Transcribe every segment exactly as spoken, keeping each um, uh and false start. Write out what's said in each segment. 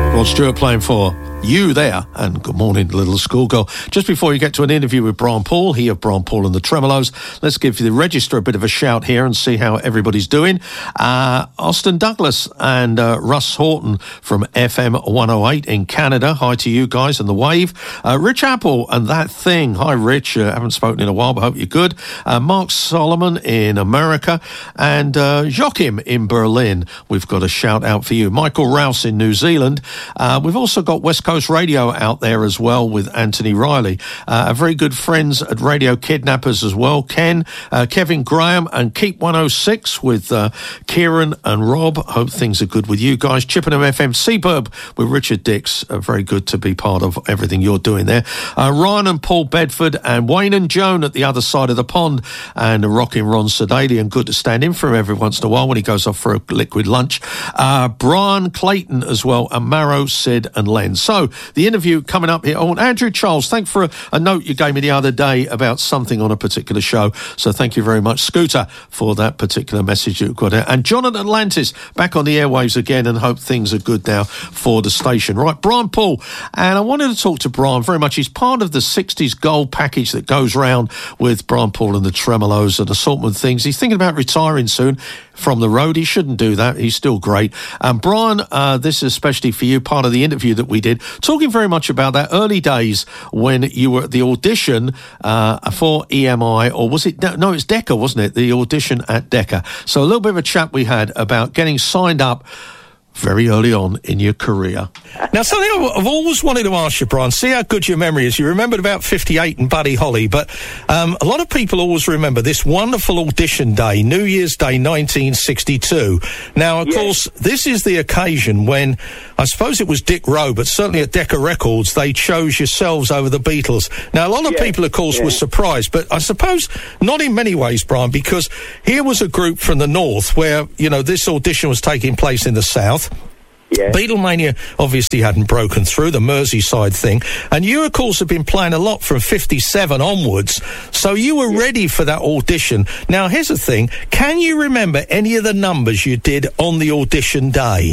Rod Stewart playing for you there, and good morning, little schoolgirl. Just before you get to an interview with Brian Paul, he of Brian Paul and the Tremolos, let's give the register a bit of a shout here and see how everybody's doing. Uh, Austin Douglas and uh, Russ Horton from F M one oh eight in Canada. Hi to you guys and the Wave. Uh, Rich Apple and That Thing. Hi, Rich. Uh, haven't spoken in a while, but hope you're good. Uh, Mark Solomon in America and uh, Joachim in Berlin. We've got a shout out for you. Michael Rouse in New Zealand. Uh, we've also got West Coast Radio out there as well with Anthony Riley. Uh, our very good friends at Radio Kidnappers as well. Ken, uh, Kevin Graham and Keep one oh six with uh, Kieran and Rob. Hope things are good with you guys. Chippenham F M Seaburb with Richard Dix. Uh, very good to be part of everything you're doing there. Uh, Ryan and Paul Bedford and Wayne and Joan at the other side of the pond and rocking Ron Sedalian. Good to stand in for him every once in a while when he goes off for a liquid lunch. Uh, Brian Clayton as well and Marrow, Sid and Len. So the interview coming up here. Oh, and Andrew Charles, thanks for a, a note you gave me the other day about something on a particular show. So thank you very much, Scooter, for that particular message you've got there. And John at Atlantis back on the airwaves again, and hope things are good now for the station. Right, Brian Paul. And I wanted to talk to Brian very much. He's part of the sixties gold package that goes round with Brian Paul and the Tremolos and assortment things. He's thinking about retiring soon from the road. He shouldn't do that. He's still great. And Brian, uh, this is especially for you, part of the interview that we did, talking very much about that early days when you were at the audition uh, for E M I, or was it, no, it's Decca, wasn't it? The audition at Decca. So a little bit of a chat we had about getting signed up very early on in your career. Now, something I've always wanted to ask you, Brian, see how good your memory is. You remembered about fifty-eight and Buddy Holly, but um, a lot of people always remember this wonderful audition day, New Year's Day nineteen sixty-two. Now, of yes. course, this is the occasion when, I suppose it was Dick Rowe, but certainly at Decca Records, they chose yourselves over the Beatles. Now, a lot of yes. people, of course, yes. were surprised, but I suppose not in many ways, Brian, because here was a group from the North where, you know, this audition was taking place in the South. Yeah. Beatlemania obviously hadn't broken through, the Merseyside thing. And you, of course, have been playing a lot from fifty-seven onwards. So you were yeah. ready for that audition. Now, here's the thing. Can you remember any of the numbers you did on the audition day?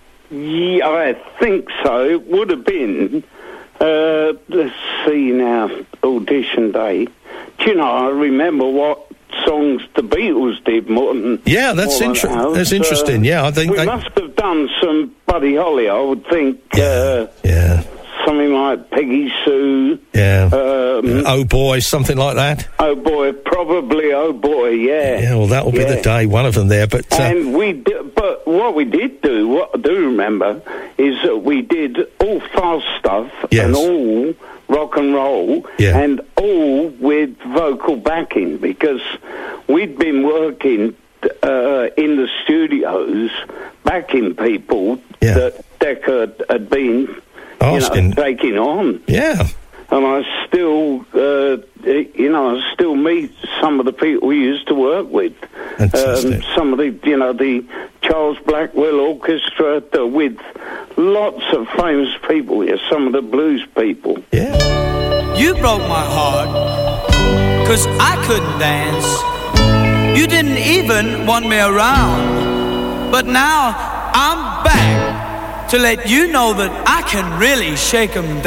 Yeah, I think so. It would have been, uh, let's see now, audition day. Do you know, I remember what songs the Beatles did more than... Yeah, that's, inter- that's interesting, uh, yeah. I think we they... must have done some Buddy Holly, I would think. Yeah, uh, yeah. Something like Peggy Sue. Yeah. Um, oh, boy, something like that. Oh, boy, probably Oh, boy, yeah. Yeah, well, that'll yeah. be the day, one of them there, but... Uh, and we did, but what we did do, what I do remember, is that we did all fast stuff yes. and all rock and roll, yeah. and all with vocal backing, because we'd been working uh, in the studios backing people yeah. that Decca had been Asking. you know, taking on. Yeah. And I still, uh, you know, I still meet some of the people we used to work with. Um, some of the, you know, the Charles Blackwell Orchestra, the, with lots of famous people here, some of the blues people. Yeah. You broke my heart, because I couldn't dance. You didn't even want me around. But now I'm back to let you know that I can really shake 'em down.